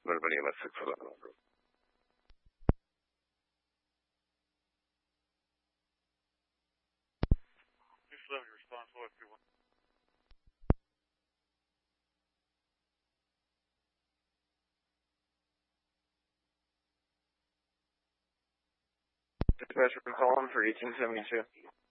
Nobody in the 611 group. Response OSP1. Dispatcher calling for 1872.